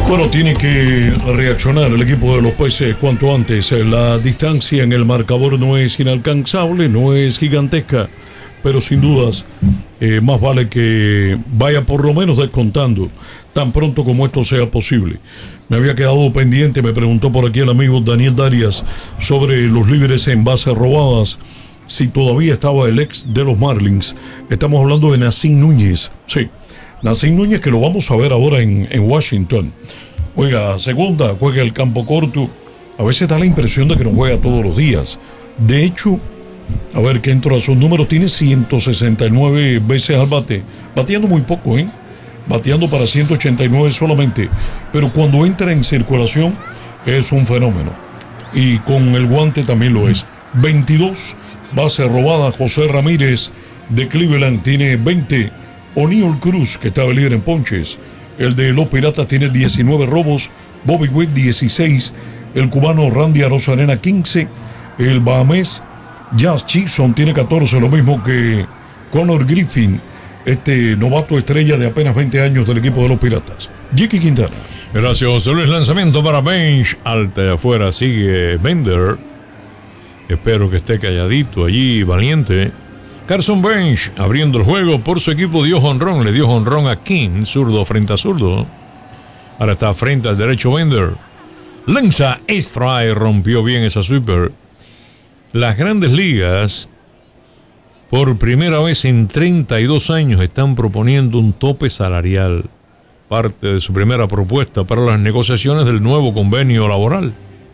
Bueno, tiene que reaccionar el equipo de los Peces cuanto antes. La distancia en el marcador no es inalcanzable, no es gigantesca, pero sin dudas más vale que vaya por lo menos descontando tan pronto como esto sea posible. Me había quedado pendiente, me preguntó por aquí el amigo Daniel Darias sobre los líderes en bases robadas, si todavía estaba el ex de los Marlins. Estamos hablando de Nacín Núñez. Sí, Nacín Núñez, que lo vamos a ver ahora en Washington. Juega segunda, juega el campo corto. A veces da la impresión de que no juega todos los días. De hecho, a ver que entro a sus números, tiene 169 veces al bate, bateando muy poco, bateando para 189 solamente, pero cuando entra en circulación es un fenómeno, y con el guante también lo es. 22 bases robadas. José Ramírez de Cleveland tiene 20. O'Neill Cruz, que estaba líder en ponches, el de los Piratas, tiene 19 robos. Bobby Witt 16, el cubano Randy Arozarena 15, el bahamés Jazz Chisholm tiene 14, lo mismo que Connor Griffin, este novato estrella de apenas 20 años del equipo de los Piratas. Jiki Quintana. Gracias, José Luis. Lanzamiento para Bench. Alta de afuera sigue Bender. Espero que esté calladito allí, valiente. Carson Bench abriendo el juego por su equipo, dio jonrón. Le dio jonrón a King, zurdo frente a zurdo. Ahora está frente al derecho Bender. Lanza strike, rompió bien esa sweeper. Las Grandes Ligas, por primera vez en 32 años, están proponiendo un tope salarial, parte de su primera propuesta para las negociaciones del nuevo convenio laboral.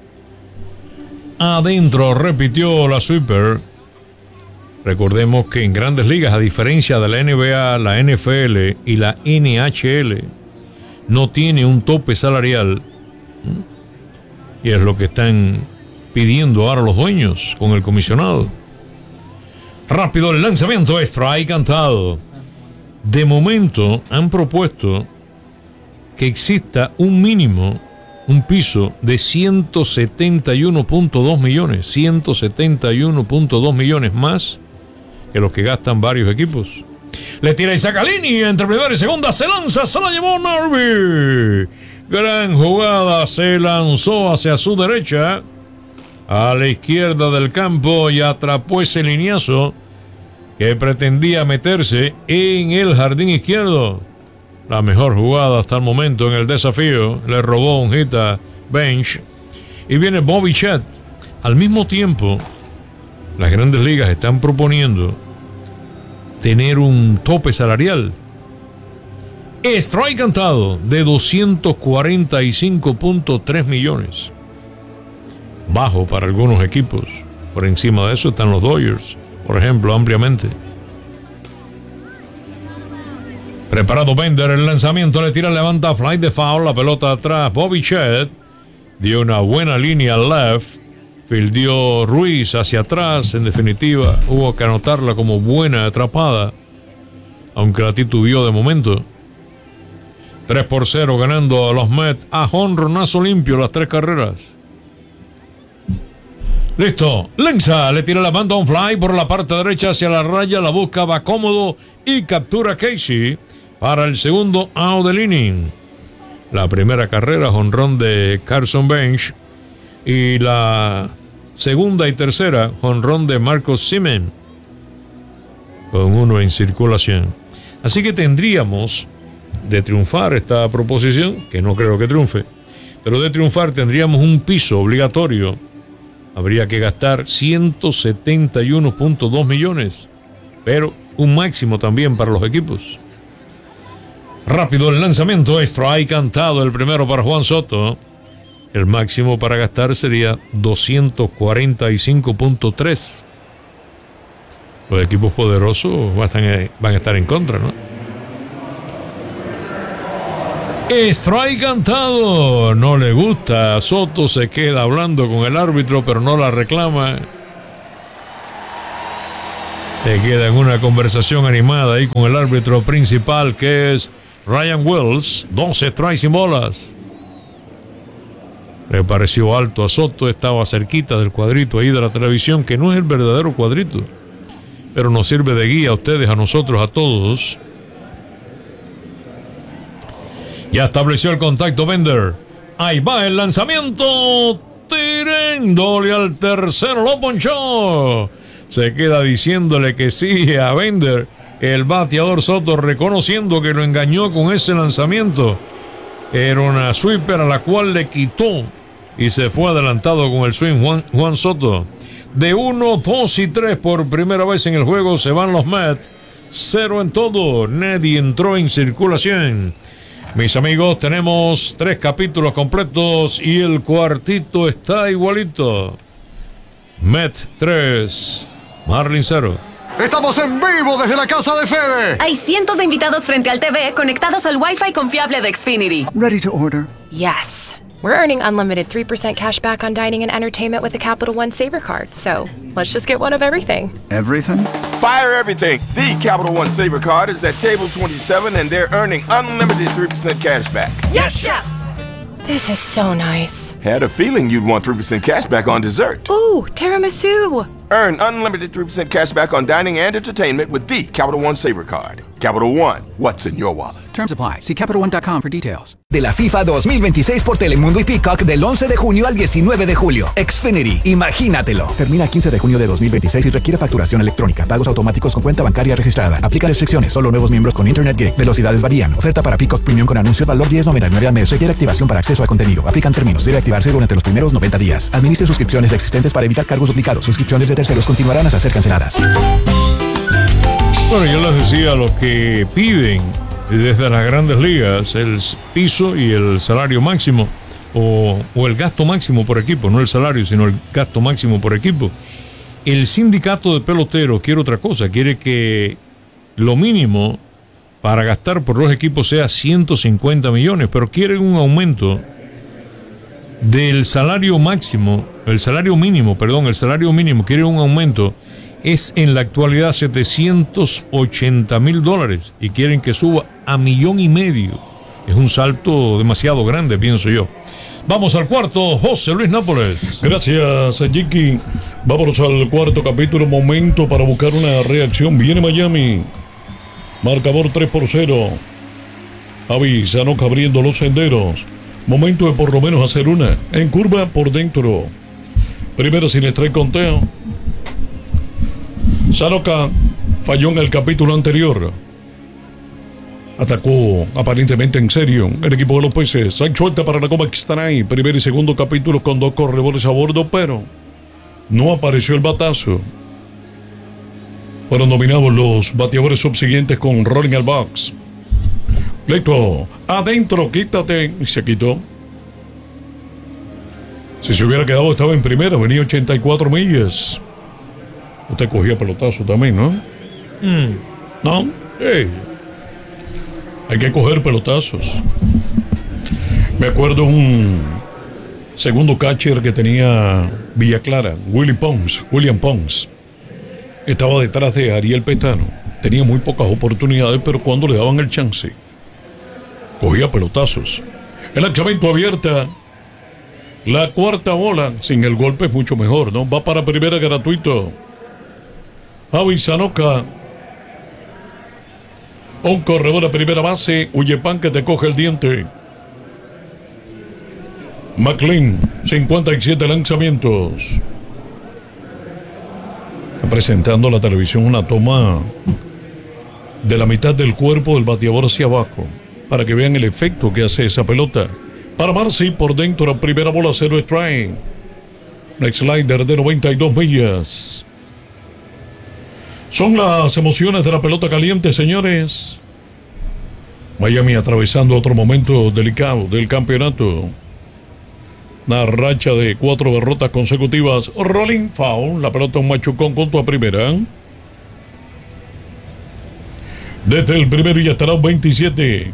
Adentro repitió la sweeper. Recordemos que en Grandes Ligas, a diferencia de la NBA, la NFL y la NHL, no tiene un tope salarial, y es lo que están pidiendo ahora los dueños con el comisionado. Rápido el lanzamiento, strike cantado. De momento han propuesto que exista un mínimo, un piso de 171.2 millones, 171.2 millones más que los que gastan varios equipos. Le tira y saca línea entre primera y segunda, se lanza, se la llevó Narvi. Gran jugada, se lanzó hacia su derecha, a la izquierda del campo, y atrapó ese lineazo que pretendía meterse en el jardín izquierdo. La mejor jugada hasta el momento en el desafío. Le robó un hit a Bench. Y viene Bobby Chet. Al mismo tiempo, las Grandes Ligas están proponiendo tener un tope salarial. Strike cantado de 245.3 millones. Bajo para algunos equipos. Por encima de eso están los Dodgers, por ejemplo, ampliamente. Preparado Bender, el lanzamiento, le tira, levanta, fly de foul, la pelota atrás. Bobby Chet dio una buena línea al left, fildió Ruiz hacia atrás. En definitiva, hubo que anotarla como buena atrapada, aunque la titubeó de momento. 3-0 ganando a los Mets a jonronazo limpio las 3 carreras. Listo, lanza, le tira la banda on fly por la parte derecha hacia la raya, la busca, va cómodo y captura a Casey para el segundo out del inning. La primera carrera, jonrón de Carson Bench, y la segunda y tercera, jonrón de Marcus Semien, con uno en circulación. Así que tendríamos, de triunfar esta proposición, que no creo que triunfe, pero de triunfar tendríamos un piso obligatorio. Habría que gastar 171.2 millones, pero un máximo también para los equipos. Rápido el lanzamiento, strike cantado, el primero para Juan Soto. El máximo para gastar sería 245.3. Los equipos poderosos van a estar en contra, ¿no? Strike cantado, no le gusta. Soto se queda hablando con el árbitro, pero no la reclama. Se queda en una conversación animada ahí con el árbitro principal, que es Ryan Wells. 12 strikes sin bolas. Le pareció alto a Soto, estaba cerquita del cuadrito ahí de la televisión, que no es el verdadero cuadrito, pero nos sirve de guía a ustedes, a nosotros, a todos. Ya estableció el contacto Bender. Ahí va el lanzamiento. Tirándole al tercero, lo ponchó. Se queda diciéndole que sí a Bender. El bateador Soto reconociendo que lo engañó con ese lanzamiento. Era una sweeper a la cual le quitó y se fue adelantado con el swing Juan Soto. De 1, 2 y 3 por primera vez en el juego se van los Mets. 0 en todo. Nadie entró en circulación. Mis amigos, tenemos 3 capítulos completos y el cuartito está igualito. Mets 3, Marlins 0. Estamos en vivo desde la casa de Fede. Hay cientos de invitados frente al TV conectados al Wi-Fi confiable de Xfinity. Ready to order. Yes. We're earning unlimited 3% cash back on dining and entertainment with the Capital One Saver Card. So let's just get one of everything. Everything? Fire everything. The Capital One Saver Card is at table 27 and they're earning unlimited 3% cash back. Yes, Chef! This is so nice. Had a feeling you'd want 3% cash back on dessert. Ooh, tiramisu. Earn unlimited 3% cash back on dining and entertainment with the Capital One Saver Card. Capital One, what's in your wallet? Terms apply. See CapitalOne.com for details. De la FIFA 2026 por Telemundo y Peacock del 11 de junio al 19 de julio. Xfinity, imagínatelo. Termina el 15 de junio de 2026 y requiere facturación electrónica. Pagos automáticos con cuenta bancaria registrada. Aplica restricciones. Solo nuevos miembros con Internet Gig. Velocidades varían. Oferta para Peacock Premium con anuncio. Valor $10.99 al mes. Requiere activación para acceso a contenido. Aplican términos. Debe activarse durante los primeros 90 días. Administre suscripciones existentes para evitar cargos duplicados. Suscripciones de terceros continuarán hasta ser canceladas. Bueno, yo les decía lo que piden desde las grandes ligas, el piso y el salario máximo, o el gasto máximo por equipo, no el salario, sino el gasto máximo por equipo. El sindicato de peloteros quiere otra cosa, quiere que lo mínimo para gastar por los equipos sea 150 millones, pero quieren un aumento del salario máximo, el salario mínimo, quieren un aumento. Es en la actualidad $780,000 y quieren que suba a 1,5 millones. Es un salto demasiado grande, pienso yo. Vamos al cuarto, José Luis Nápoles. Gracias, Jiki. Vámonos al cuarto capítulo. Momento para buscar una reacción. Viene Miami. Marcador 3-0. Javi Sanoca abriendo los senderos. Momento de por lo menos hacer una. En curva por dentro. Primero sin strike conteo. Sanoca falló en el capítulo anterior. Atacó aparentemente en serio el equipo de los Peces. Hay suelta para la Coma que están ahí. Primer y segundo capítulo con 2 corredores a bordo, pero no apareció el batazo. Fueron dominados los bateadores subsiguientes con rolling al box. Pleito, adentro, quítate. Y se quitó. Si se hubiera quedado, estaba en primera. Venía 84 millas. Usted cogía pelotazo también, ¿no? ¿No? Sí. Hay que coger pelotazos. Me acuerdo un segundo catcher que tenía Villa Clara, William Pons. Estaba detrás de Ariel Petano. Tenía muy pocas oportunidades, pero cuando le daban el chance, cogía pelotazos. El lanzamiento abierta. La cuarta bola, sin el golpe es mucho mejor, ¿no? Va para primera gratuito. Javi Sanoca. Un corredor a primera base. Huyepan que te coge el diente. McLean, 57 lanzamientos. Está presentando a la televisión una toma de la mitad del cuerpo del bateador hacia abajo, para que vean el efecto que hace esa pelota. Para Marcy, por dentro, la primera bola, 0 strike. Un slider de 92 millas. Son las emociones de la pelota caliente, señores. Miami atravesando otro momento delicado del campeonato. Una racha de 4 derrotas consecutivas. Rolling foul. La pelota un machucón junto a primera. Desde el primero ya estará un 27.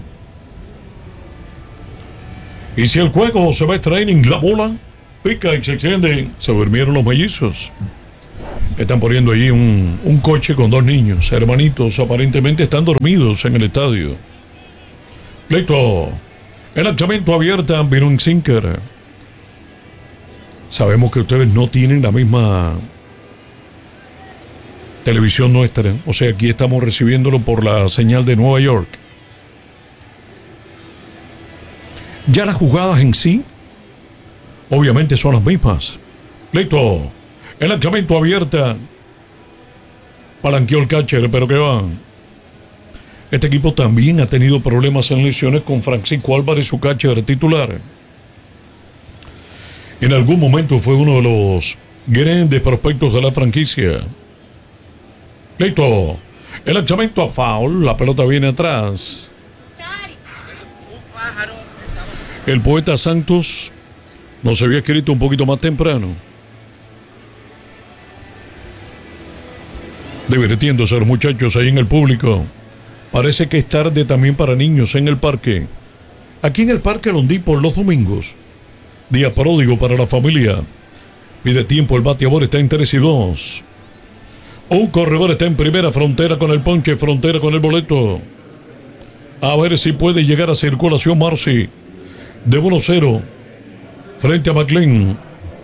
Y si el juego se va a extraer en la bola, pica y se extiende. Se durmieron los mellizos. Están poniendo allí un coche con 2 niños, hermanitos, aparentemente están dormidos en el estadio. Pleito, el lanzamiento abierta, vino un sinker. Sabemos que ustedes no tienen la misma televisión nuestra, o sea, aquí estamos recibiéndolo por la señal de Nueva York. Ya las jugadas en sí, obviamente son las mismas. Listo. El lanzamiento abierta. Palanqueó el catcher, pero que va. Este equipo también ha tenido problemas en lesiones con Francisco Álvarez, su catcher titular. En algún momento fue uno de los grandes prospectos de la franquicia. Listo. El lanzamiento a foul. La pelota viene atrás. El poeta Santos nos había escrito un poquito más temprano, divirtiéndose los muchachos ahí en el público. Parece que es tarde también para niños en el parque. Aquí en el Parque Londí por los domingos. Día pródigo para la familia. Pide tiempo, el bateador está en 3-2. Un corredor está en primera, frontera con el ponche, frontera con el boleto. A ver si puede llegar a circulación Marcy. De 1-0 frente a McLean.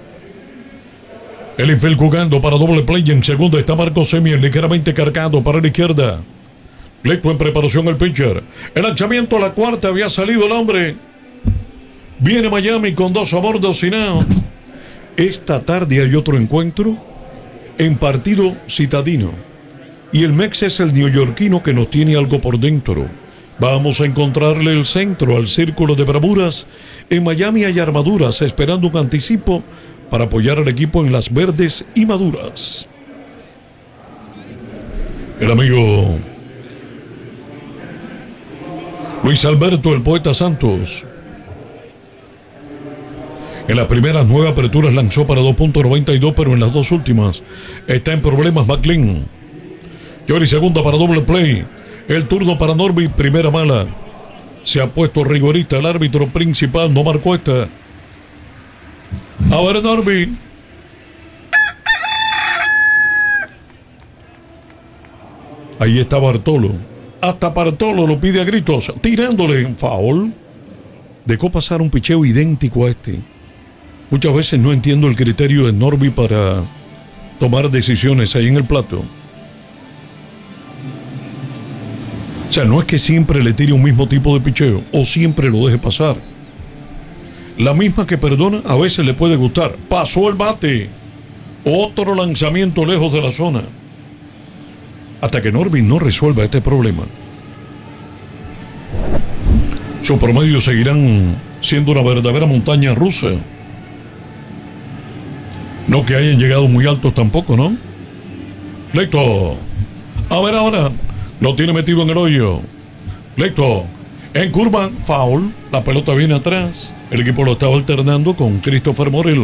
El infield jugando para doble play. En segunda está Marcos Semien, ligeramente cargado para la izquierda. Listo en preparación el pitcher. El lanzamiento a la cuarta, había salido el hombre. Viene Miami con 2 a bordo sin out. Esta tarde hay otro encuentro en partido citadino. Y el Mex es el neoyorquino que nos tiene algo por dentro. Vamos a encontrarle el centro al círculo de bravuras. En Miami hay armaduras, esperando un anticipo para apoyar al equipo en las verdes y maduras. El amigo Luis Alberto, el poeta Santos. En las primeras 9 aperturas lanzó para 2.92, pero en las 2 últimas está en problemas McLean. Jory segunda para doble play. El turno para Norby, primera mala. Se ha puesto rigorista el árbitro principal, no marcó esta. A ver, Norby. Ahí está Bartolo. Hasta Bartolo lo pide a gritos, tirándole en foul. Dejó pasar un picheo idéntico a este. Muchas veces no entiendo el criterio de Norby para tomar decisiones ahí en el plato. O sea, no es que siempre le tire un mismo tipo de picheo o siempre lo deje pasar. La misma que perdona a veces le puede gustar. Pasó el bate. Otro lanzamiento lejos de la zona. Hasta que Norby no resuelva este problema, sus promedios seguirán siendo una verdadera montaña rusa. No que hayan llegado muy altos tampoco, ¿no? Listo. A ver ahora. Lo tiene metido en el hoyo. Listo. En curva, foul. La pelota viene atrás. El equipo lo estaba alternando con Christopher Morel.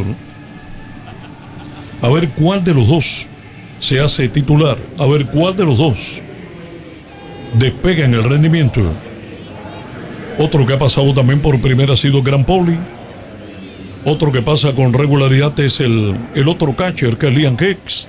A ver cuál de los dos se hace titular. A ver cuál de los dos despega en el rendimiento. Otro que ha pasado también por primera ha sido Grant Pauley. Otro que pasa con regularidad es el otro catcher, que es Liam Hicks.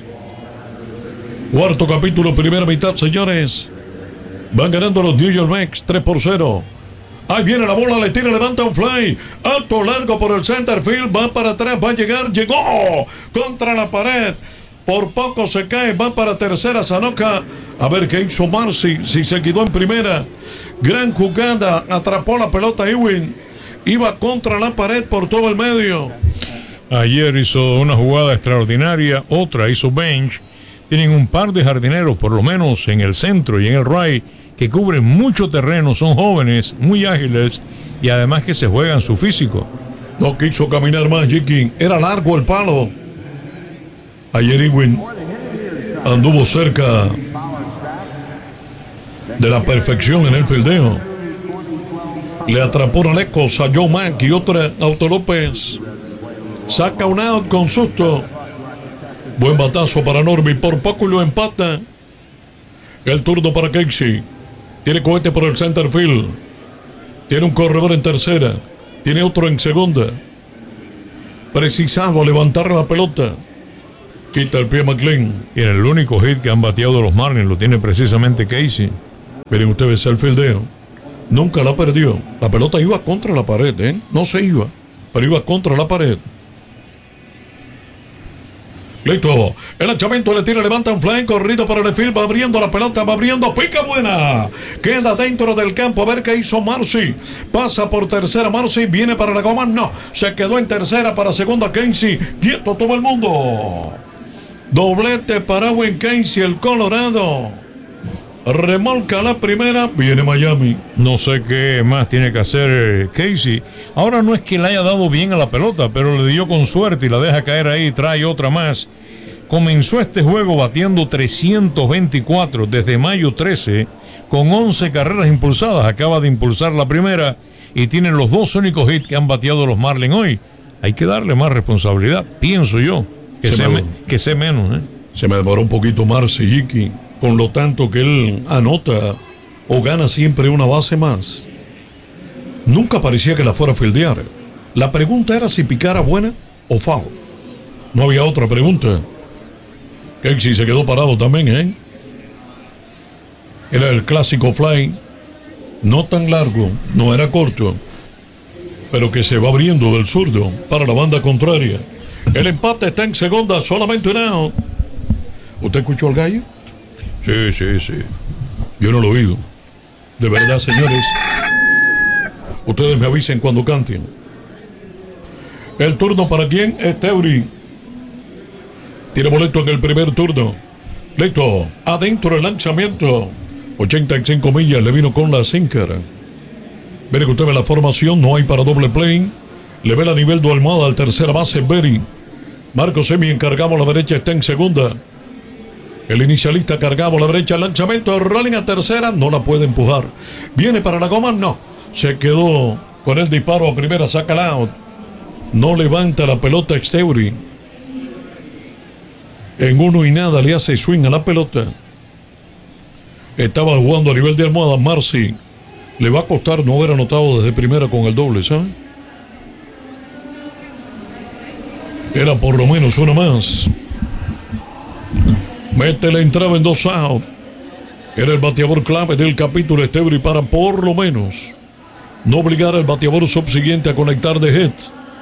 Cuarto capítulo, primera mitad, señores. Van ganando los New York Mets 3-0. Ahí viene la bola, le tira, levanta un fly. Alto, largo por el center field. Va para atrás, va a llegar. Llegó contra la pared. Por poco se cae, va para tercera, Sanoka. A ver qué hizo Marcy, si se quedó en primera. Gran jugada, atrapó la pelota Ewing. Iba contra la pared por todo el medio. Ayer hizo una jugada extraordinaria, otra hizo Bench. Tienen un par de jardineros, por lo menos en el centro y en el right, que cubren mucho terreno, son jóvenes, muy ágiles y además que se juegan su físico. No quiso caminar más, Jiki. Era largo el palo. Ayer Ewing anduvo cerca de la perfección en el fildeo. Le atrapó lejos a Joe Mack y otra a Otto López. Saca un out con susto. Buen batazo para Norby, por poco lo empata. El turno para Casey. Tiene cohete por el center field. Tiene un corredor en tercera. Tiene otro en segunda. Precisado a levantar la pelota. Quita el pie McLean. Y en el único hit que han bateado los Marlins lo tiene precisamente Casey. Miren ustedes el fildeo. Nunca la perdió. La pelota iba contra la pared, ¿eh? No se iba, pero iba contra la pared. Listo. El lanzamiento le tira, levanta un fly, corrido para el field, va abriendo la pelota, va abriendo, pica buena. Queda dentro del campo, a ver qué hizo Marcy. Pasa por tercera Marcy, viene para la goma, no. Se quedó en tercera, para segunda Casey. Quieto todo el mundo. Doblete para Owen Casey, el Colorado. Remolca la primera, viene Miami. No sé qué más tiene que hacer Casey. Ahora no es que le haya dado bien a la pelota, pero le dio con suerte y la deja caer ahí, trae otra más. Comenzó este juego batiendo 324 desde mayo 13, con 11 carreras impulsadas. Acaba de impulsar la primera y tiene los 2 únicos hits que han bateado los Marlins hoy. Hay que darle más responsabilidad, pienso yo, que sé menos. Se me demoró un poquito Marcy, Jiki. Con lo tanto que él anota o gana siempre una base más. Nunca parecía que la fuera a fildear. La pregunta era si picara buena o foul. No había otra pregunta. Casey se quedó parado también, Era el clásico fly. No tan largo, no era corto, pero que se va abriendo del zurdo para la banda contraria. El empate está en segunda, solamente un out. ¿Usted escuchó al gallo? Sí. Yo no lo he oído. De verdad, señores. Ustedes me avisen cuando canten. El turno para quién es Theory. Tiene boleto en el primer turno. Listo. Adentro el lanzamiento. 85 millas le vino con la sinker. Mire que usted ve la formación. No hay para doble play. Le ve la nivel de almohada al tercera base Berry. Marco Semi encargamos a la derecha, está en segunda. El inicialista cargado a la derecha, el lanzamiento, rolling a tercera, no la puede empujar. Viene para la goma, no. Se quedó con el disparo a primera, saca el out. No levanta la pelota Theory. En 1-0 le hace swing a la pelota. Estaba jugando a nivel de almohada Marcy. Le va a costar no haber anotado desde primera con el doble, ¿sabes? Era por lo menos una más. Mete la entrada en 2 out. Era el bateador clave del capítulo Theory para por lo menos no obligar al bateador subsiguiente a conectar de hit.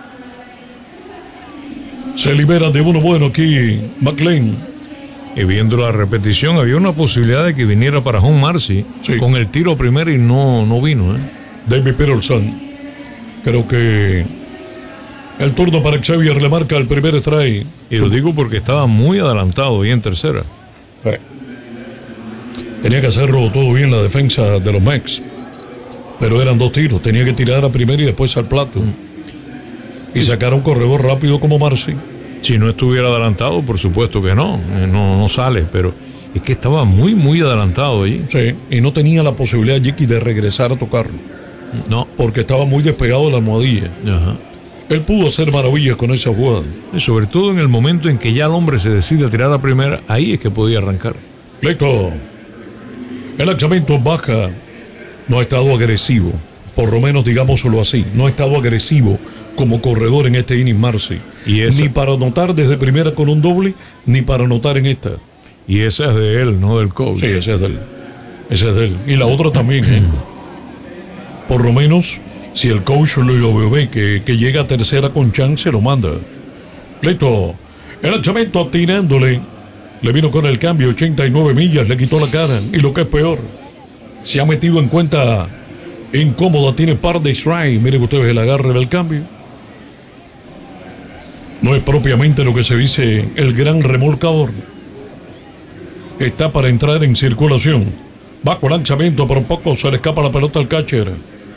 Se libera de uno bueno aquí McLean. Y viendo la repetición, había una posibilidad de que viniera para home Marcy con el tiro primero y no vino. David Peterson. Creo que el turno para Xavier le marca el primer strike. Y lo digo porque estaba muy adelantado y en tercera. Tenía que hacerlo todo bien la defensa de los Mex. Pero eran 2 tiros. Tenía que tirar a primera y después al plato. Y sacar un corredor rápido como Marcy. Si no estuviera adelantado, por supuesto que no sale. Pero es que estaba muy adelantado allí. Sí, y no tenía la posibilidad, Jiki, de regresar a tocarlo. No. Porque estaba muy despegado de la almohadilla. Ajá. Él pudo hacer maravillas con esa jugada. Y sobre todo en el momento en que ya el hombre se decide a tirar a primera, ahí es que podía arrancar. Listo. El lanzamiento baja. No ha estado agresivo. Por lo menos digámoslo así. No ha estado agresivo como corredor en este inning Marcy. Ni para anotar desde primera con un doble, ni para anotar en esta. Y esa es de él, no del coach. Sí, esa es de él. Esa es de él. Y la otra también. Por lo menos, si el coach lo ve que llega a tercera con chance, lo manda. Listo. El lanzamiento tirándole. Le vino con el cambio, 89 millas, le quitó la cara. Y lo que es peor, se ha metido en cuenta incómoda, tiene par de strike. Miren ustedes el agarre del cambio. No es propiamente lo que se dice el gran remolcador. Está para entrar en circulación. Bajo lanzamiento, por poco se le escapa la pelota al catcher.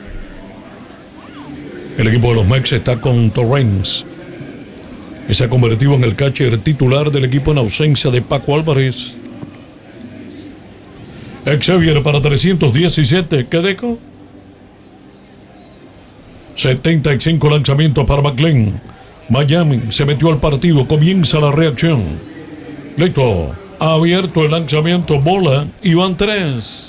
El equipo de los Mex está con Torrens. Y se ha convertido en el catcher titular del equipo en ausencia de Paco Álvarez. Xavier para 317. ¿Qué dejo? 75 lanzamientos para McLean. Miami se metió al partido. Comienza la reacción. Listo. Abierto el lanzamiento. Bola. Y van 3.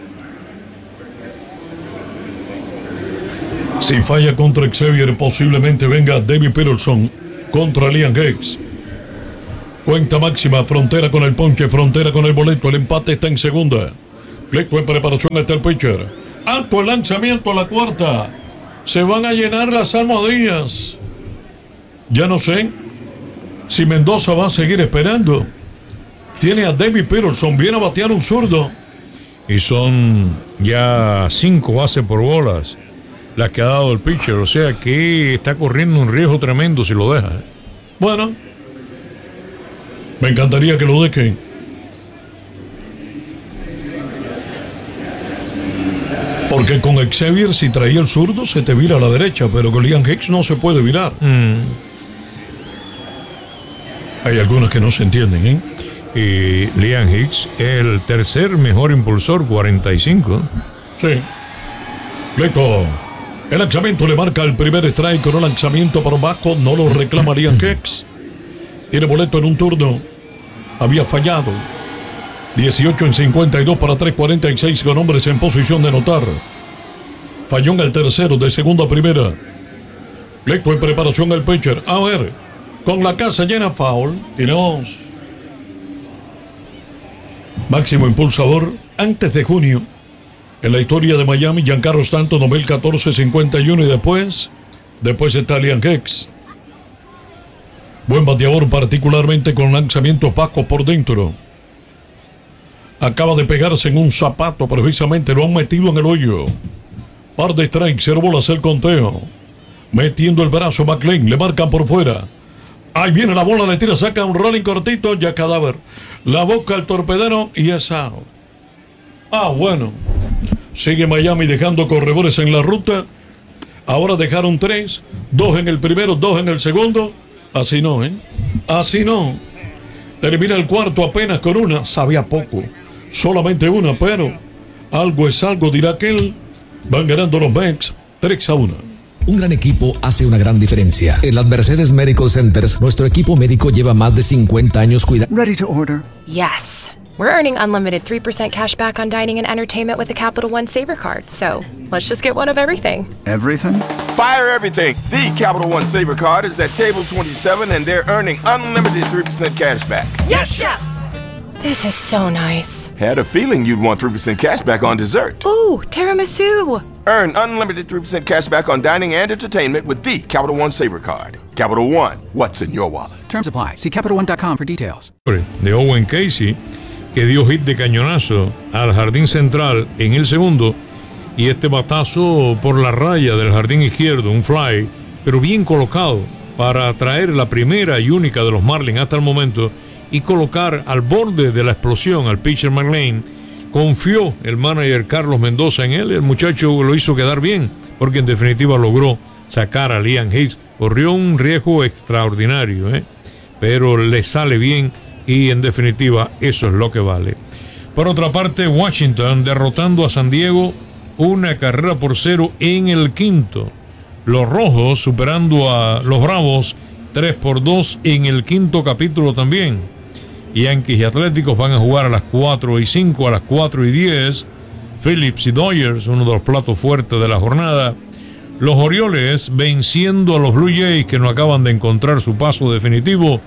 Si falla contra Xavier, posiblemente venga David Peterson contra Liam Hicks. Cuenta máxima, frontera con el ponche, frontera con el boleto. El empate está en segunda. Listo, en preparación está el pitcher. Alto el lanzamiento a la cuarta. Se van a llenar las almohadillas. Ya no sé Si Mendoza va a seguir esperando, tiene a David Peterson, viene a batear un zurdo. Y son ya 5 bases por bolas las que ha dado el pitcher. O sea que está corriendo un riesgo tremendo si lo deja. Bueno, me encantaría que lo dejen. Porque con Xavier, si traía el zurdo, se te vira a la derecha, pero con Liam Hicks no se puede virar. Hay algunas que no se entienden, ¿eh? Y Liam Hicks es el tercer mejor impulsor, 45. Sí. Listo. El lanzamiento le marca el primer strike con un lanzamiento por bajo. No lo reclama Liam Hicks. Tiene boleto en un turno. Había fallado. 18 en 52 para 3.46 con hombres en posición de anotar. Falló en el tercero, de segunda a primera. Listo en preparación el pitcher. A ver, con la casa llena, foul. Tiramos. Máximo impulsador antes de junio. En la historia de Miami, Giancarlo Stanton, 2014-51 y después está Liam Hicks. Buen bateador, particularmente con lanzamientos bajos por dentro. Acaba de pegarse en un zapato, precisamente lo han metido en el hoyo. Par de strikes, 0 bolas el conteo. Metiendo el brazo McLean, le marcan por fuera. Ahí viene la bola, le tira, saca un rolling cortito, ya cadáver. La boca al torpedero y es out. Bueno. Sigue Miami dejando corredores en la ruta. Ahora dejaron 3, 2 en el primero, 2 en el segundo. Así no, ¿eh? Así no. Termina el cuarto apenas con una. Sabía poco. Solamente una, pero algo es algo, dirá aquel. Van ganando los Mets 3-1. Un gran equipo hace una gran diferencia. En las Mercedes Medical Centers, nuestro equipo médico lleva más de 50 años cuidando. Ready to order. Yes. We're earning unlimited 3% cash back on dining and entertainment with the Capital One Saver Card. So let's just get one of everything. Everything? Fire everything. The Capital One Saver Card is at table 27 and they're earning unlimited 3% cash back. Yes, Chef! This is so nice. Had a feeling you'd want 3% cash back on dessert. Ooh, tiramisu. Earn unlimited 3% cash back on dining and entertainment with the Capital One Saver Card. Capital One, what's in your wallet? Terms apply. See CapitalOne.com for details. De Owen Casey, que dio hit de cañonazo al jardín central en el segundo, y este batazo por la raya del jardín izquierdo, un fly, pero bien colocado para traer la primera y única de los Marlins hasta el momento y colocar al borde de la explosión al pitcher McLean. Confió el manager Carlos Mendoza en él, el muchacho lo hizo quedar bien, porque en definitiva logró sacar a Liam Hicks. Corrió un riesgo extraordinario, pero le sale bien y en definitiva eso es lo que vale. Por otra parte, Washington derrotando a San Diego 1-0 en el quinto. Los Rojos superando a los Bravos 3-2 en el quinto capítulo también. Yankees y Atléticos van a jugar a las 4:05, a las 4:10. Phillips y Dodgers, uno de los platos fuertes de la jornada. Los Orioles venciendo a los Blue Jays, que no acaban de encontrar su paso definitivo.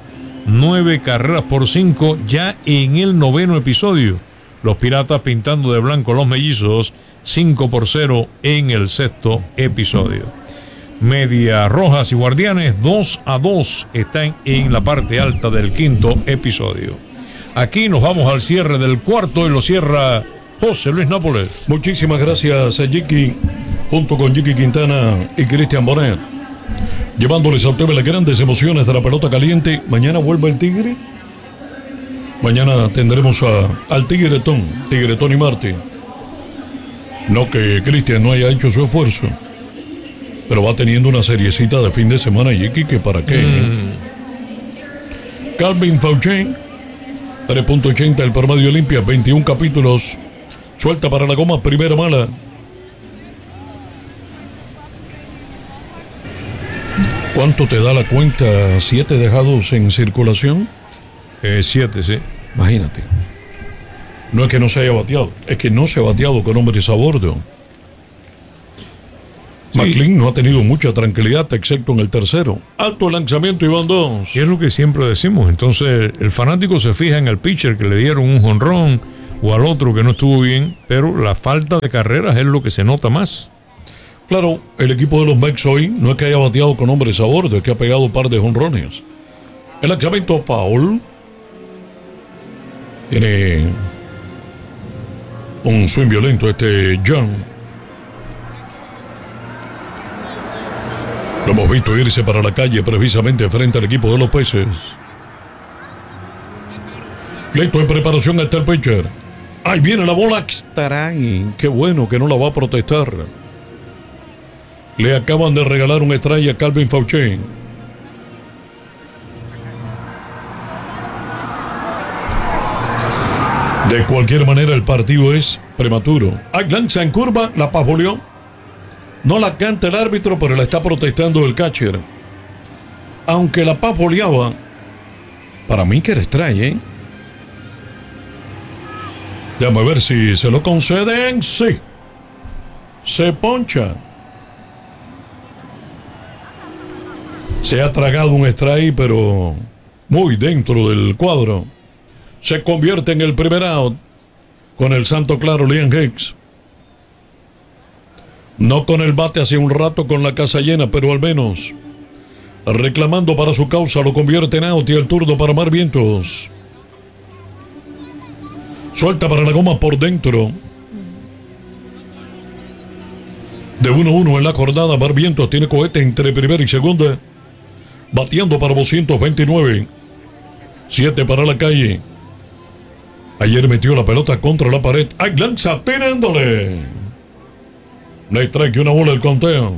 9-5 ya en el 9º episodio. Los Piratas pintando de blanco los Mellizos 5-0 en el 6º episodio. Medias Rojas y Guardianes 2-2 están en la parte alta del 5º episodio. Aquí nos vamos al cierre del cuarto y lo cierra José Luis Nápoles. Muchísimas gracias a Jiki, junto con Jiki Quintana y Cristian Bonet, llevándoles a ustedes las grandes emociones de la pelota caliente. Mañana vuelve el Tigre. Mañana tendremos al Tigretón y Marte. No que Cristian no haya hecho su esfuerzo, pero va teniendo una seriecita de fin de semana, Jiki, que para qué. Calvin Fauché, 3.80 el promedio limpia, 21 capítulos. Suelta para la goma, primera mala. ¿Cuánto te da la cuenta? 7 dejados en circulación. 7, sí. Imagínate. No es que no se haya bateado, es que no se ha bateado con hombres a bordo. Sí. McLean no ha tenido mucha tranquilidad, excepto en el tercero. Alto lanzamiento y van 2. Y es lo que siempre decimos. Entonces, el fanático se fija en el pitcher que le dieron un jonrón o al otro que no estuvo bien, pero la falta de carreras es lo que se nota más. Claro, el equipo de los Mets hoy no es que haya bateado con hombres a bordo, es que ha pegado un par de jonrones. El lanzamiento foul. Tiene un swing violento Young. Lo hemos visto irse para la calle precisamente frente al equipo de los Peces. Listo en preparación está el pitcher. Ahí viene la bola. Strike. Qué bueno que no la va a protestar. Le acaban de regalar un strike a Calvin Fauché. De cualquier manera, el partido es prematuro. Hay lanza en curva, la pajoleó. No la canta el árbitro, pero la está protestando el catcher. Aunque la pajoleaba, para mí que era strike, ¿eh? Déjame ver si se lo conceden. Sí. Se poncha. Se ha tragado un strike, pero muy dentro del cuadro. Se convierte en el primer out con el santo claro Liam Hicks. No con el bate hace un rato con la casa llena, pero al menos reclamando para su causa lo convierte en out y el turno para Mar Vientos. Suelta para la goma por dentro. De 1-1 en la jornada, Mar Vientos tiene cohete entre primera y segunda. Bateando para 229. 7 para la calle. Ayer metió la pelota contra la pared. ¡Ay, lanza tirándole! Le trae una bola el conteo.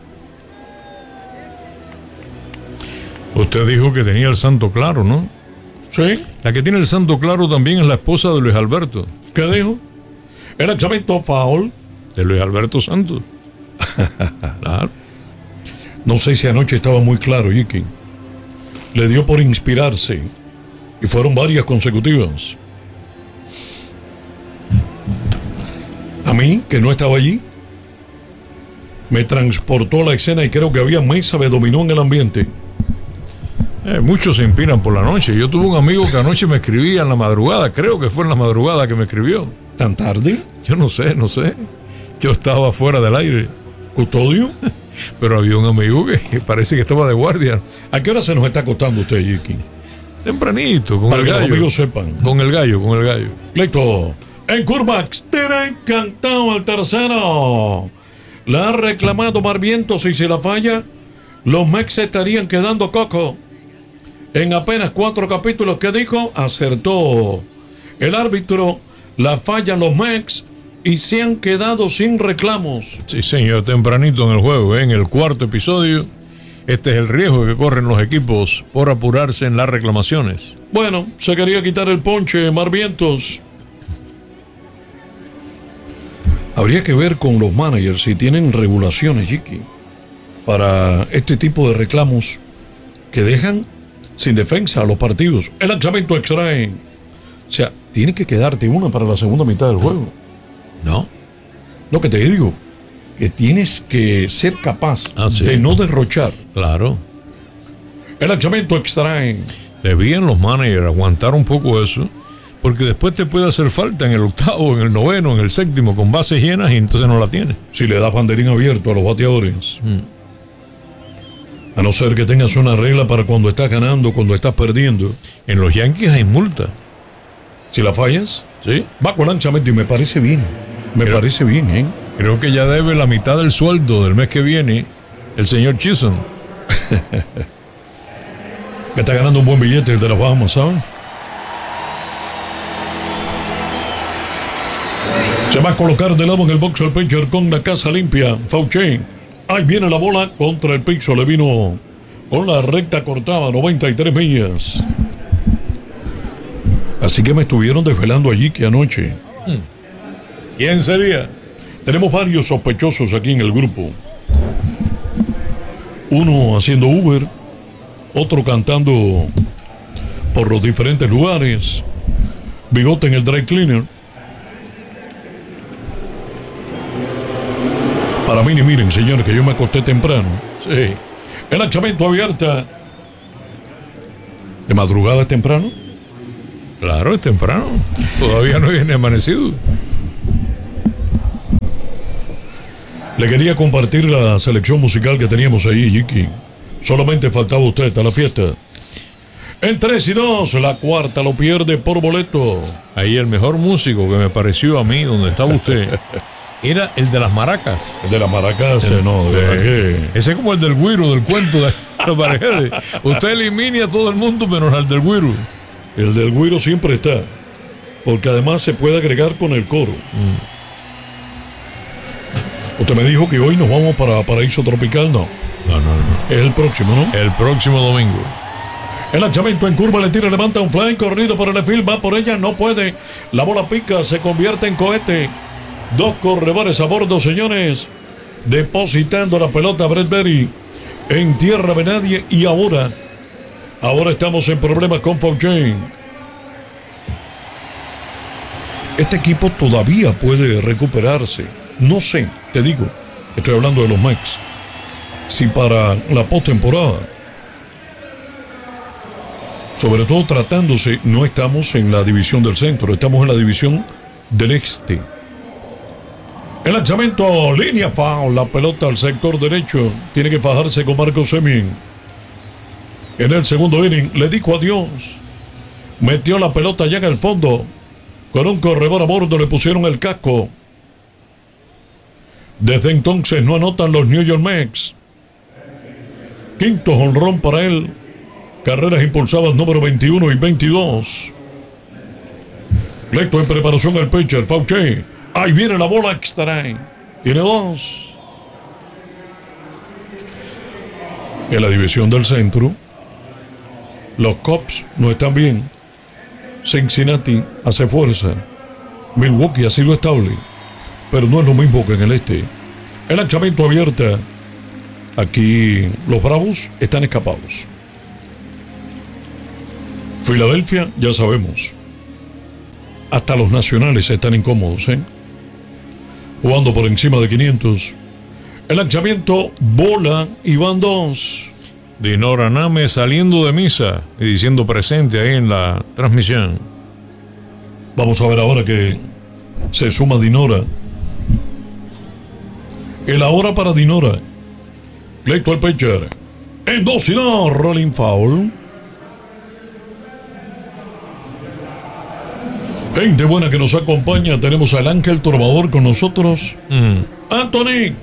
Usted dijo que tenía el santo claro, ¿no? Sí. La que tiene el santo claro también es la esposa de Luis Alberto. ¿Qué dijo? El lanzamiento foul de Luis Alberto Santos. Claro. No sé si anoche estaba muy claro, Yiki. Le dio por inspirarse. Y fueron varias consecutivas. A mí, que no estaba allí, me transportó a la escena y creo que había mesa de dominó en el ambiente. Muchos se inspiran por la noche. Yo tuve un amigo que anoche me escribía en la madrugada. Creo que fue en la madrugada que me escribió. ¿Tan tarde? Yo no sé. Yo estaba fuera del aire. ¿Custodio? Pero había un amigo que parece que estaba de guardia. ¿A qué hora se nos está acostando usted, Yiki? Tempranito, con para el gallo. Para que los amigos sepan. Con el gallo. Listo. En curva, externa, encantado al tercero. La ha reclamado Mar Vientos y si la falla, los Mex estarían quedando coco. En apenas 4 capítulos que dijo, acertó el árbitro, la fallan los Mex y se han quedado sin reclamos. Sí, señor, tempranito en el juego, en el 4º episodio. Este es el riesgo que corren los equipos por apurarse en las reclamaciones. Bueno, se quería quitar el ponche, Mar Vientos. Habría que ver con los managers si tienen regulaciones, Yiki, para este tipo de reclamos que dejan sin defensa a los partidos. El lanzamiento extra. O sea, tiene que quedarte una para la segunda mitad del juego. No. Lo que te digo, que tienes que ser capaz de no derrochar. Claro. El lanzamiento extra. Debían los managers aguantar un poco eso, porque después te puede hacer falta en el 8º, en el 9º, en el 7º, con bases llenas y entonces no la tienes. Si le das banderín abierto a los bateadores. A no ser que tengas una regla para cuando estás ganando, cuando estás perdiendo. En los Yankees hay multa. Si la fallas, sí, va con lanzamiento y me parece bien. Parece bien, ¿eh? Creo que ya debe la mitad del sueldo del mes que viene el señor Chisholm. Que está ganando un buen billete el de las Bahamas, ¿sabes? Se va a colocar de lado en el box el pitcher con la casa limpia. Fauché. Ahí viene la bola contra el piso. Le vino con la recta cortada, 93 millas. Así que me estuvieron desvelando allí que anoche. ¿Quién sería? Tenemos varios sospechosos aquí en el grupo. Uno haciendo Uber, otro cantando por los diferentes lugares. Bigote en el dry cleaner. Para mí, miren, señores, que yo me acosté temprano. Sí. El lanzamiento abierta. ¿De madrugada es temprano? Claro, es temprano. Todavía no viene amanecido. Le quería compartir la selección musical que teníamos ahí, Yiki. Solamente faltaba usted a la fiesta. En 3-2, la cuarta lo pierde por boleto. Ahí el mejor músico que me pareció a mí, donde estaba usted, era el de las maracas. El de las maracas, no, de verdad que... Ese es como el del güiro, del cuento de los Paredes. Usted elimina a todo el mundo menos al del güiro. El del güiro siempre está, porque además se puede agregar con el coro. Usted me dijo que hoy nos vamos para Paraíso Tropical, ¿no? No. Es el próximo, ¿no? El próximo domingo. El lanzamiento en curva, le tira, levanta un fly, corrido por el left, va por ella, no puede. La bola pica, se convierte en cohete. 2 corredores a bordo, señores. Depositando la pelota Brett Berry en tierra de nadie. Y ahora estamos en problemas con Fauché. Este equipo todavía puede recuperarse. No sé, te digo, estoy hablando de los Mex. Si para la postemporada, sobre todo tratándose, no estamos en la división del centro, estamos en la división del este. El lanzamiento, línea foul, la pelota al sector derecho, tiene que fajarse con Marcos Semien. En el segundo inning le dijo adiós, metió la pelota allá en el fondo, con un corredor a bordo le pusieron el casco. Desde entonces no anotan los New York Mets. Quinto jonrón para él. Carreras impulsadas número 21 y 22. Lecto en preparación el pitcher, Fauché. Ahí viene la bola extra. Tiene 2. En la división del centro, los Cubs no están bien. Cincinnati hace fuerza. Milwaukee ha sido estable, pero no es lo mismo que en el este. El lanzamiento abierta. Aquí los Bravos están escapados. Filadelfia, ya sabemos. Hasta los nacionales están incómodos, jugando por encima de 500. El lanzamiento, bola y van 2. Dinora Name saliendo de misa y diciendo presente ahí en la transmisión. Vamos a ver ahora que se suma Dinora. El ahora para Dinora. Lecto al pitcher. En 2-2, rolling foul. Gente buena que nos acompaña. Tenemos al Ángel Trovador con nosotros. Anthony.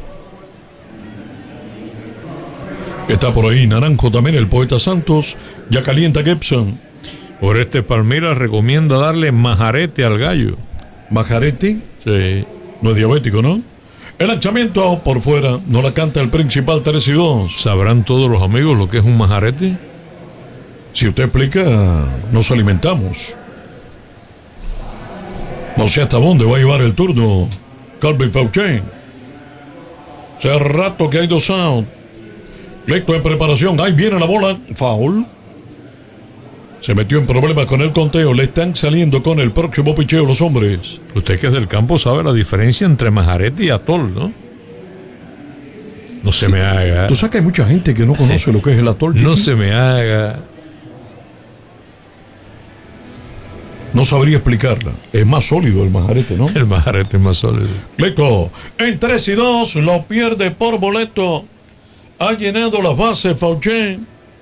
Está por ahí Naranjo también, el poeta Santos. Ya calienta Gibson. Oreste Palmira recomienda darle majarete al gallo. ¿Majarete? Sí. No es diabético, ¿no? El lanzamiento por fuera. No la canta el principal, 3-2. ¿Sabrán todos los amigos lo que es un majarete? Si usted explica, nos alimentamos. No sé hasta dónde va a llevar el turno Calvin Fauché. Hace rato que hay 2 outs. Lecto en preparación. Ahí viene la bola. Foul. Se metió en problemas con el conteo. Le están saliendo con el próximo picheo los hombres. Usted que es del campo sabe la diferencia entre majarete y atol, ¿no? No se me haga. Tú sabes que hay mucha gente que no conoce lo que es el atol. No se me haga. No sabría explicarla. Es más sólido el majarete, ¿no? El majarete es más sólido. Lecto. En 3-2 lo pierde por boleto. Ha llenado las bases Fauché.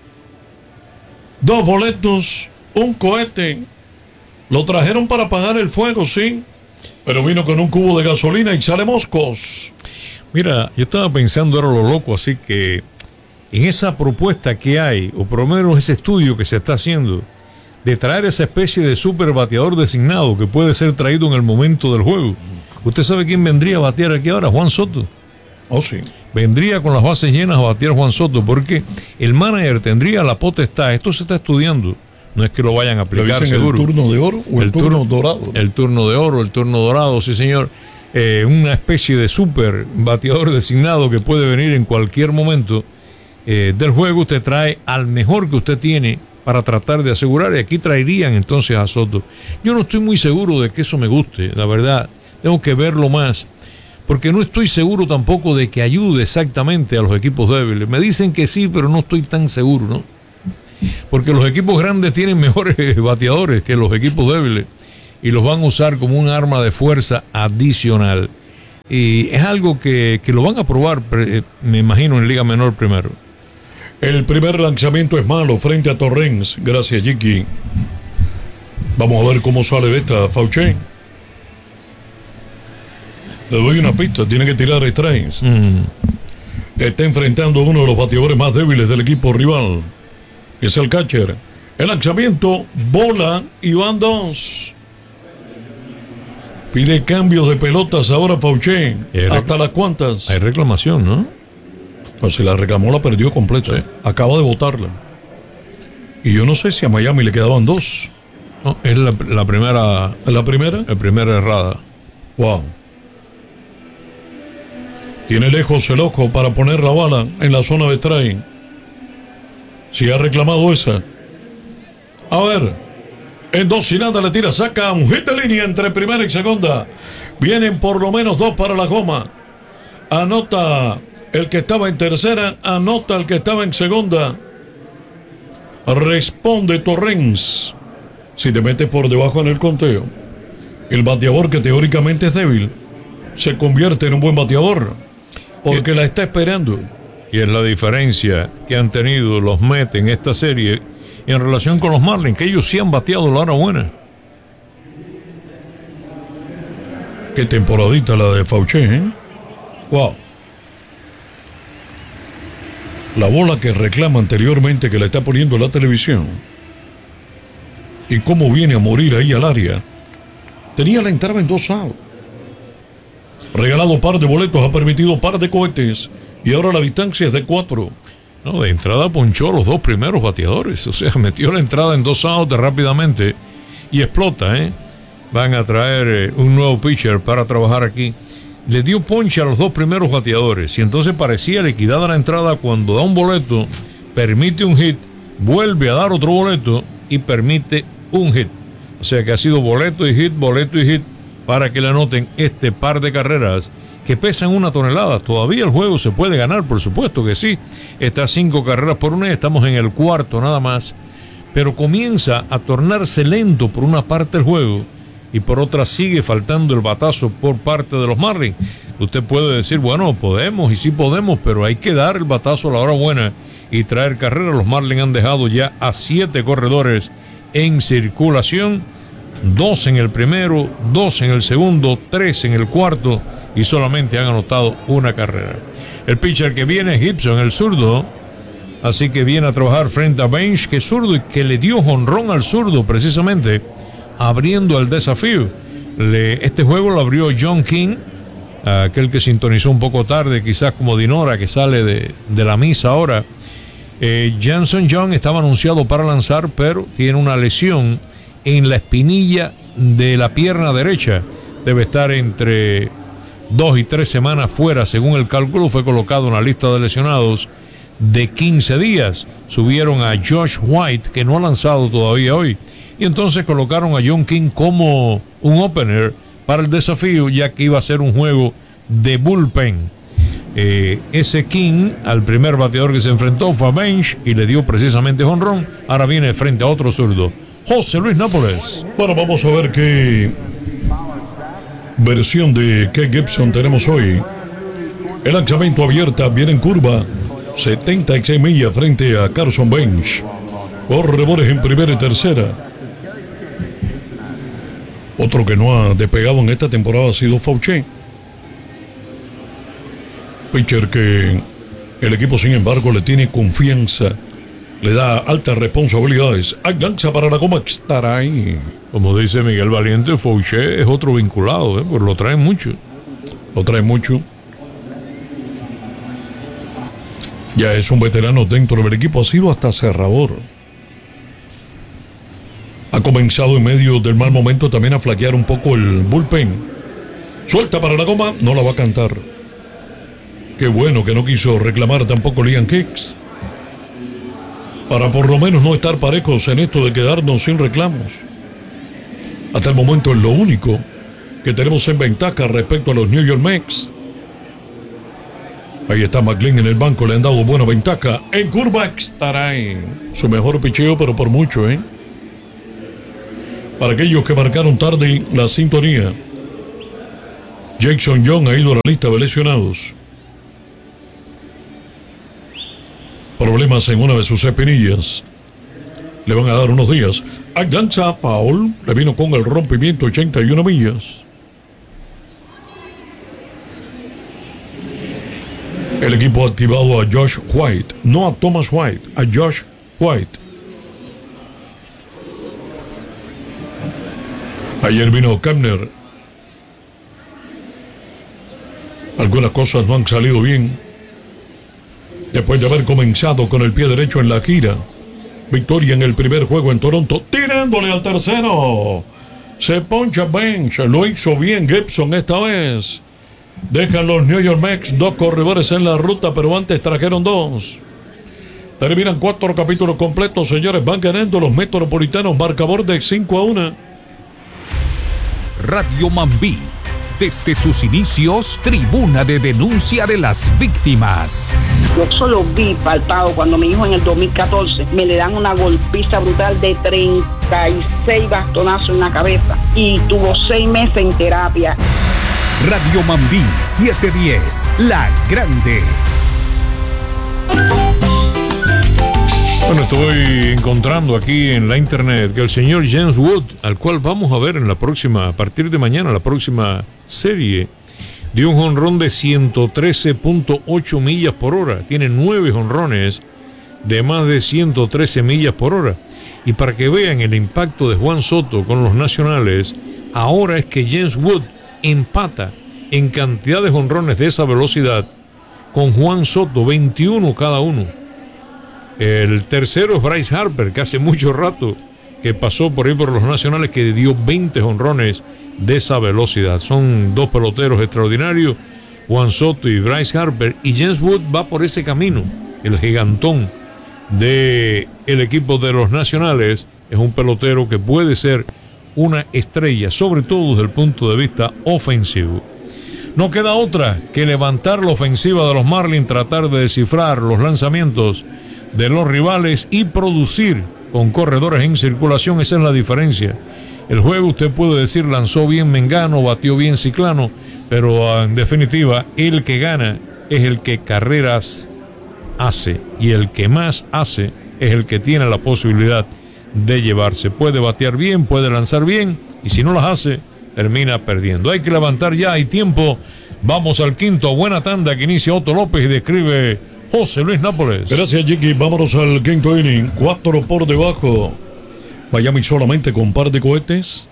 2 boletos, un cohete. Lo trajeron para apagar el fuego, sí. Pero vino con un cubo de gasolina y sale moscos. Mira, yo estaba pensando, era lo loco, así que en esa propuesta que hay, o por lo menos ese estudio que se está haciendo, de traer esa especie de super bateador designado que puede ser traído en el momento del juego. ¿Usted sabe quién vendría a batear aquí ahora? Juan Soto. Oh, sí. Vendría con las bases llenas a batear Juan Soto, porque el manager tendría la potestad. Esto se está estudiando. No es que lo vayan a aplicar, ¿Lo seguro. ¿El turno de oro o el turno dorado? El turno de oro, el turno dorado, sí señor. Una especie de super bateador designado que puede venir en cualquier momento del juego. Usted trae al mejor que usted tiene para tratar de asegurar, y aquí traerían entonces a Soto. Yo no estoy muy seguro de que eso me guste, la verdad. Tengo que verlo más, porque no estoy seguro tampoco de que ayude exactamente a los equipos débiles. Me dicen que sí, pero no estoy tan seguro, ¿no? Porque los equipos grandes tienen mejores bateadores que los equipos débiles y los van a usar como un arma de fuerza adicional. Y es algo que lo van a probar, me imagino, en Liga Menor primero. El primer lanzamiento es malo frente a Torrens. Gracias, Jiki. Vamos a ver cómo sale de esta Fauché. Le doy una pista, tiene que tirar strikes. Está enfrentando a uno de los bateadores más débiles del equipo rival, que es el catcher. El lanzamiento, bola y van 2. Pide cambios de pelotas ahora Fauché. ¿Hasta las cuantas? Hay reclamación, ¿no? No, si la reclamó la perdió completa. Sí. Acaba de botarla. Y yo no sé si a Miami le quedaban 2. No, es la primera. ¿La primera? La primera errada. Wow. Tiene lejos el ojo para poner la bala en la zona de strike. Si ha reclamado esa. A ver. En 2 y nada le tira, saca un hit de línea entre primera y segunda. Vienen por lo menos 2 para la goma. Anota el que estaba en tercera, anota el que estaba en segunda. Responde Torrens. Si te metes por debajo en el conteo, el bateador que teóricamente es débil se convierte en un buen bateador porque la está esperando. Y es la diferencia que han tenido los Mets en esta serie en relación con los Marlins, que ellos sí han bateado la hora buena. Qué temporadita la de Fauché, ¿eh? Wow. La bola que reclama anteriormente, que la está poniendo en la televisión. Y cómo viene a morir ahí al área. Tenía la entrada en 2 outs. Regalado par de boletos, ha permitido par de cohetes. Y ahora la distancia es de 4. No, de entrada ponchó los 2 primeros bateadores. O sea, metió la entrada en 2 outs rápidamente. Y explota, ¿eh? Van a traer un nuevo pitcher para trabajar aquí. Le dio ponche a los 2 primeros bateadores. Y entonces parecía liquidada la entrada cuando da un boleto, permite un hit, vuelve a dar otro boleto y permite un hit. O sea que ha sido boleto y hit para que le anoten este par de carreras que pesan 1 tonelada. Todavía el juego se puede ganar, por supuesto que sí. Está 5 carreras por 1 y estamos en el cuarto nada más. Pero comienza a tornarse lento por una parte el juego y por otra sigue faltando el batazo por parte de los Marlins. Usted puede decir, bueno, podemos y sí podemos, pero hay que dar el batazo a la hora buena y traer carreras. Los Marlins han dejado ya a 7 corredores en circulación, 2 en el primero, 2 en el segundo, 3 en el cuarto y solamente han anotado 1 carrera. El pitcher que viene es Gibson, el zurdo, así que viene a trabajar frente a Bench, que es zurdo y que le dio jonrón al zurdo precisamente abriendo el desafío. Este juego lo abrió John King, aquel que sintonizó un poco tarde, quizás como Dinora, que sale de la misa ahora. Jansen John estaba anunciado para lanzar, pero tiene una lesión en la espinilla de la pierna derecha. Debe estar entre 2 y 3 semanas fuera, según el cálculo. Fue colocado en la lista de lesionados de 15 días. Subieron a Josh White, que no ha lanzado todavía hoy. Y entonces colocaron a John King como un opener para el desafío, ya que iba a ser un juego de bullpen. Ese King, al primer bateador que se enfrentó, fue a Bench y le dio precisamente jonrón. Ahora viene frente a otro zurdo, José Luis Nápoles. Bueno, vamos a ver qué versión de Keith Gibson tenemos hoy. El lanzamiento abierta, viene en curva, 76 millas frente a Carson Bench. Por rebores en primera y tercera. Otro que no ha despegado en esta temporada ha sido Fauché. Pitcher que el equipo, sin embargo, le tiene confianza, le da altas responsabilidades. Hay lanza para la goma, estará ahí. Como dice Miguel Valiente, Fauché es otro vinculado, pues lo traen mucho. Lo traen mucho. Ya es un veterano dentro del equipo, ha sido hasta cerrador. Ha comenzado en medio del mal momento también a flaquear un poco el bullpen. Suelta para la goma, no la va a cantar. Qué bueno que no quiso reclamar tampoco Liam Hicks. Para por lo menos no estar parejos en esto de quedarnos sin reclamos. Hasta el momento es lo único que tenemos en ventaja respecto a los New York Mets. Ahí está McLean en el banco, le han dado buena ventaja. En curva estará en su mejor picheo, pero por mucho, ¿eh? Para aquellos que marcaron tarde la sintonía, Jackson Young ha ido a la lista de lesionados. problemas en una de sus espinillas. Le van a dar unos días. Atlanta Paul le vino con el rompimiento 81 millas. El equipo ha activado a Josh White, no a Thomas White, a Josh White. Ayer vino Kepner. Algunas cosas no han salido bien. Después de haber comenzado con el pie derecho en la gira. Victoria en el primer juego en Toronto. Tirándole al tercero. Se poncha Bench. Lo hizo bien Gibson esta vez. Dejan los New York Mets 2 corredores en la ruta, pero antes trajeron 2. Terminan 4 capítulos completos, señores. Van ganando los Metropolitanos. Marcador de 5-1. Radio Mambí. Desde sus inicios, tribuna de denuncia de las víctimas. Yo solo vi palpado cuando mi hijo en el 2014 me le dan una golpiza brutal de 36 bastonazos en la cabeza y tuvo 6 meses en terapia. Radio Mambí 710, La Grande. Bueno, estoy encontrando aquí en la internet que el señor James Wood, al cual vamos a ver en la próxima, a partir de mañana, la próxima serie, dio un jonrón de 113.8 millas por hora. Tiene 9 jonrones de más de 113 millas por hora. Y para que vean el impacto de Juan Soto con los Nacionales, ahora es que James Wood empata en cantidad de jonrones de esa velocidad con Juan Soto, 21 cada uno. El tercero es Bryce Harper, que hace mucho rato que pasó por ahí por los Nacionales, que dio 20 jonrones de esa velocidad. Son 2 peloteros extraordinarios, Juan Soto y Bryce Harper, y James Wood va por ese camino. El gigantón del equipo de los Nacionales es un pelotero que puede ser una estrella, sobre todo desde el punto de vista ofensivo. No queda otra que levantar la ofensiva de los Marlins, tratar de descifrar los lanzamientos de los rivales y producir con corredores en circulación. Esa es la diferencia. El juego, usted puede decir, lanzó bien Mengano, batió bien Ciclano, pero en definitiva el que gana es el que carreras hace, y el que más hace es el que tiene la posibilidad de llevarse. Puede batear bien, puede lanzar bien, y si no las hace, termina perdiendo. Hay que levantar ya, hay tiempo. Vamos al quinto, buena tanda que inicia Otto López y describe José Luis Nápoles. Gracias, Chiqui. Vámonos al quinto inning. 4 por debajo. Miami solamente con par de cohetes.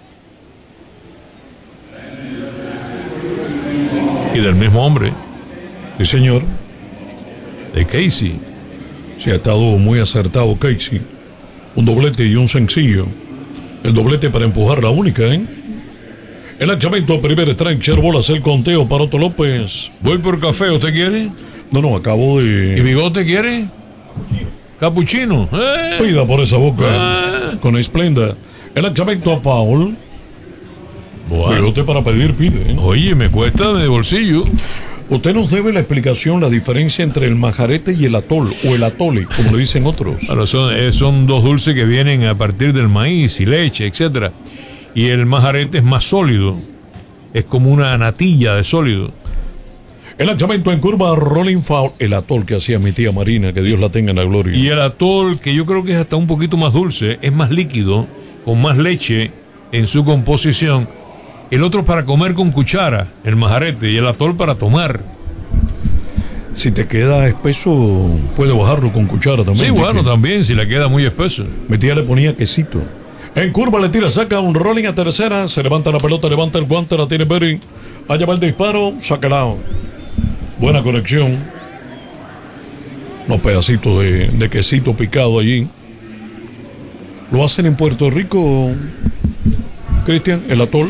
Y del mismo hombre. Sí, señor. De Casey. Se ha estado muy acertado Casey. Un doblete y un sencillo. El doblete para empujar la única, ¿eh? El lanzamiento, primer strike, echar bolas, el conteo para Otto López. Voy por café, ¿usted quiere? No, acabo de... ¿Y bigote quiere? Capuchino. Pida por esa boca. Con esplenda. El lanzamiento a foul. Bueno. Bigote para pedir, pide. Oye, me cuesta de bolsillo. Usted nos debe la explicación, la diferencia entre el majarete y el atol, o el atole, como le dicen otros. Ahora son 2 dulces que vienen a partir del maíz y leche, etcétera. Y el majarete es más sólido. Es como una natilla de sólido. El lanzamiento en curva, rolling foul. El atol que hacía mi tía Marina, que Dios la tenga en la gloria. Y el atol, que yo creo que es hasta un poquito más dulce, es más líquido, con más leche en su composición. El otro para comer con cuchara, el majarete, y el atol para tomar. Si te queda espeso, puede bajarlo con cuchara también. Sí, bueno, también, si le queda muy espeso. Mi tía le ponía quesito. En curva le tira, saca un rolling a tercera, se levanta la pelota, levanta el guante, la tiene Berry. Allá va el disparo, saca el out. Buena conexión. Unos pedacitos de quesito picado allí. ¿Lo hacen en Puerto Rico, Cristian, el atol?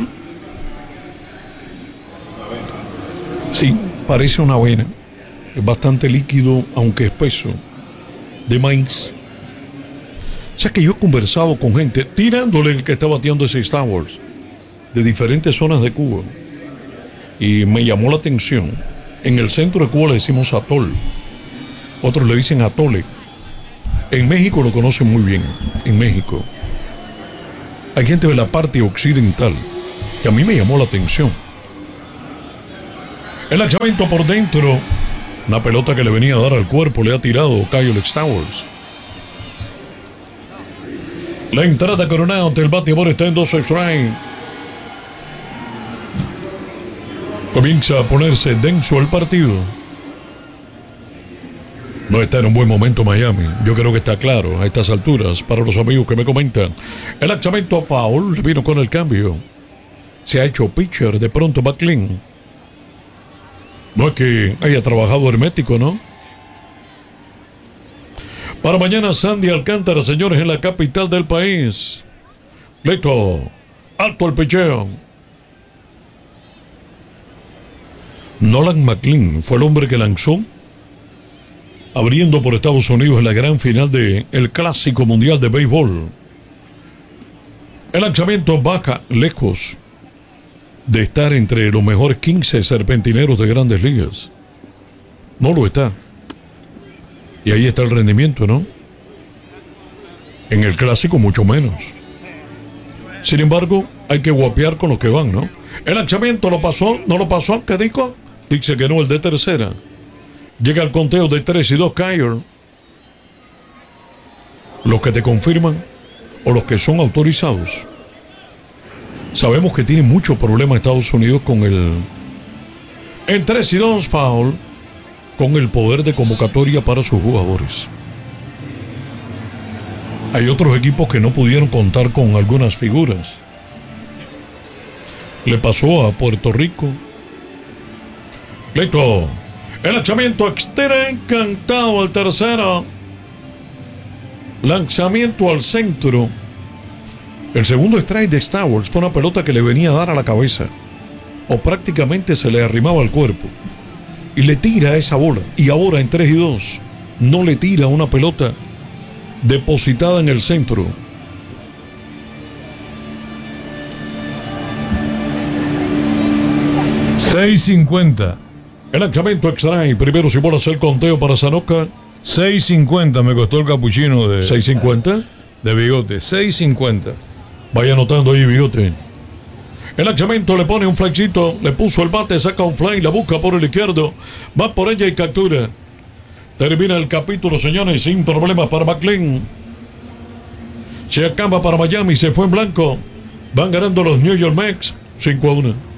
Sí, parece una avena. Es bastante líquido, aunque espeso. De maíz. O sea que yo he conversado con gente, tirándole el que está bateando ese Star Wars, de diferentes zonas de Cuba. Y me llamó la atención. En el centro de Cuba le decimos atol. Otros le dicen atole. En México lo conocen muy bien. En México. Hay gente de la parte occidental que a mí me llamó la atención. El lanzamiento por dentro. Una pelota que le venía a dar al cuerpo, le ha tirado Kyle Stowers. La entrada Coronado ante el bateador está en 2 strike. Comienza a ponerse denso el partido. No está en un buen momento Miami. Yo creo que está claro a estas alturas para los amigos que me comentan. El lanzamiento foul vino con el cambio. Se ha hecho pitcher de pronto McLean. No es que haya trabajado hermético, ¿no? Para mañana Sandy Alcántara, señores, en la capital del país. Listo. Alto el picheo. Nolan McLean fue el hombre que lanzó, abriendo por Estados Unidos en la gran final del Clásico Mundial de Béisbol. El lanzamiento baja lejos de estar entre los mejores 15 serpentineros de Grandes Ligas. No lo está. Y ahí está el rendimiento, ¿no? En el Clásico mucho menos. Sin embargo, hay que guapear con los que van, ¿no? El lanzamiento lo pasó, no lo pasó, ¿qué dijo? Dice que no, el de tercera. Llega el conteo de 3-2 Kyle. Los que te confirman o los que son autorizados. Sabemos que tiene mucho problema Estados Unidos con el 3-2 foul, con el poder de convocatoria para sus jugadores. Hay otros equipos que no pudieron contar con algunas figuras. Le pasó a Puerto Rico. Listo. El lanzamiento externo encantado al tercero. Lanzamiento al centro. El segundo strike de Stowers fue una pelota que le venía a dar a la cabeza. O prácticamente se le arrimaba al cuerpo. Y le tira esa bola. Y ahora en 3-2 no le tira una pelota depositada en el centro. $6.50. El lanzamiento extra y primero si bolas el conteo para Sanoka. $6.50 me costó el capuchino de... ¿6.50? De Bigote, $6.50. Vaya anotando ahí, Bigote. El lanzamiento le pone un flexito, le puso el bate, saca un fly, la busca por el izquierdo, va por ella y captura. Termina el capítulo, señores, sin problemas para McLean. Se acaba para Miami, se fue en blanco. Van ganando los New York Mets 5-1.